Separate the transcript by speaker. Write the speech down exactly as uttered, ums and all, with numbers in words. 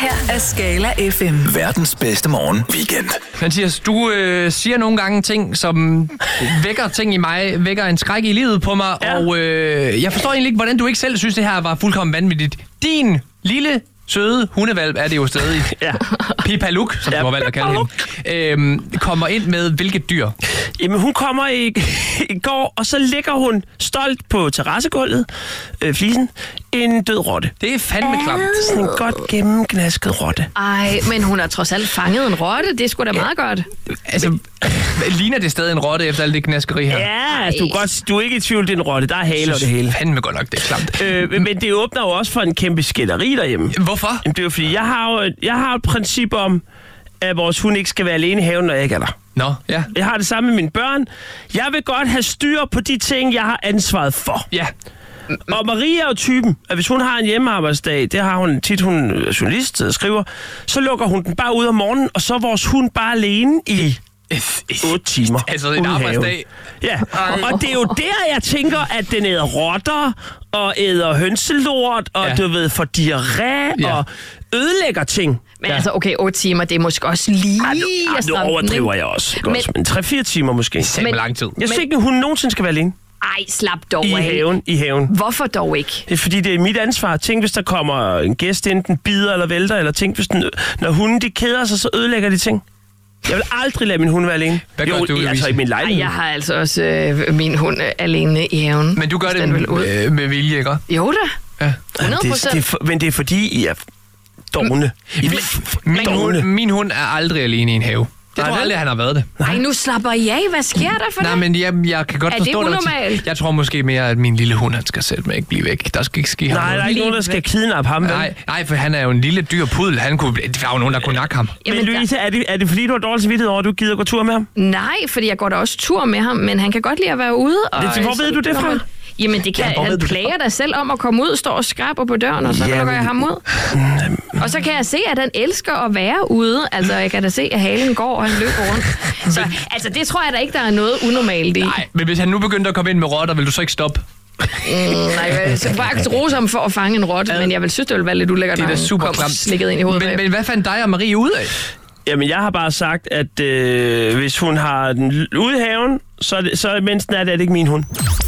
Speaker 1: her er Skala F M.
Speaker 2: Verdens bedste morgen weekend.
Speaker 3: Mathias, du øh, siger nogle gange ting, som vækker ting i mig, vækker en skræk i livet på mig, ja. og øh, jeg forstår egentlig ikke, hvordan du ikke selv synes, det her var fuldkommen vanvittigt. Din lille, søde hundevalp er det jo stadig. Ja. Pipaluk, som ja, du har valgt at kalde hende, øhm, kommer ind med hvilket dyr?
Speaker 4: Jamen, hun kommer i, i går, og så ligger hun stolt på terrassegulvet, øh, flisen, en død rotte.
Speaker 3: Det er fandme klamt.
Speaker 4: Sådan en godt gennemgnasket rotte.
Speaker 5: Ej, men hun har trods alt fanget en rotte. Det er sgu da meget ja. godt.
Speaker 3: Altså, ligner det stadig en rotte efter alt det gnaskeri her?
Speaker 4: Ja, altså, du, er godt, du er ikke i tvivl, det er en rotte. Der er hale og det hele.
Speaker 3: Fandme godt nok, det er klamt.
Speaker 4: Øh, men det åbner jo også for en kæmpe skænderi derhjemme.
Speaker 3: Hvorfor?
Speaker 4: Jamen, det er jo fordi, jeg har jo, jeg har et princip om, at vores hund ikke skal være alene i haven, når jeg ikke er der.
Speaker 3: Nå, ja.
Speaker 4: Jeg har det samme med mine børn. Jeg vil godt have styr på de ting, jeg har ansvaret for.
Speaker 3: Ja.
Speaker 4: Og Marie er jo typen, at hvis hun har en hjemmearbejdsdag, det har hun tit, hun er journalist og skriver, så lukker hun den bare ud om morgenen, og så er vores hund bare alene i otte timer.
Speaker 3: Altså en arbejdsdag.
Speaker 4: Ja, og det er jo der, jeg tænker, at den æder rotter, og æder hønselort, og ja. du ved, får diarré, ja. og ødelægger ting.
Speaker 5: Men ja. altså, okay, otte timer, det er måske også lige...
Speaker 4: Ej, nu, ej, nu overdriver jeg også. Men, men tre-fire timer måske.
Speaker 3: Det er lang tid.
Speaker 4: Jeg synes ikke, at hun nogensinde skal være alene.
Speaker 5: Ej, slap dog
Speaker 4: I
Speaker 5: af.
Speaker 4: haven, i haven.
Speaker 5: Hvorfor dog ikke?
Speaker 4: Det er fordi, det er mit ansvar. Tænk, hvis der kommer en gæst, enten bider eller vælter, eller tænk, hvis den, når hunden de keder sig, så ødelægger de ting. Jeg vil aldrig lade min hund være alene.
Speaker 3: Hvad gør
Speaker 4: jo,
Speaker 3: du,
Speaker 4: altså i min lejlighed.
Speaker 5: Ej, jeg har altså også øh, min hund øh, alene i haven.
Speaker 3: Men du gør det med, med vilje, ikke?
Speaker 5: Jo da.
Speaker 3: Ja.
Speaker 5: hundrede procent.
Speaker 4: Det, det for, men det er fordi, I er dogne. I
Speaker 3: min, min, hund, min hund er aldrig alene i en have. Det tror jeg aldrig, han har været det.
Speaker 5: Nej, nu slapper jeg af. Hvad sker der for
Speaker 3: Nej,
Speaker 5: det?
Speaker 3: men jeg, jeg kan godt
Speaker 5: er
Speaker 3: forstå
Speaker 5: det
Speaker 3: det.
Speaker 5: unormalt?
Speaker 3: Jeg tror måske mere, at min lille hund, han skal sætte mig ikke blive væk. Der skal ikke ske ham.
Speaker 4: Nej, der er ikke nogen, der skal kidnappe ham.
Speaker 3: Nej, nej, for han er jo en lille dyr pudel. Han kunne, der var jo nogen, der kunne nakke ham.
Speaker 4: Men Louise, er det, er det fordi, du har dårlig samvittighed over, at du gider gå tur med ham?
Speaker 5: Nej, fordi jeg går da også tur med ham, men han kan godt lide at være ude. Og
Speaker 4: det, hvor ved du det fra?
Speaker 5: Jamen, det kan, ja, han plager dig selv om at komme ud, står og skraber på døren, og så ja, lukker jeg ham ud. Og så kan jeg se, at han elsker at være ude. Altså, jeg kan da se, at halen går, og han løber rundt. Så altså, det tror jeg da ikke, der er noget unormalt i.
Speaker 3: Nej, men hvis han nu begyndte at komme ind med rotter, vil du så ikke stoppe?
Speaker 5: Mm, nej, jeg vil faktisk rose ham for at fange en rotte, men jeg vil synes, det ville være lidt ulækkert,
Speaker 3: når han kommer
Speaker 5: slikket ind i hovedet.
Speaker 3: Men, men hvad fandt dig og Marie ud af?
Speaker 4: Jamen, jeg har bare sagt, at øh, hvis hun har den ude i haven, så, det, så mens den er det, er det ikke min hund.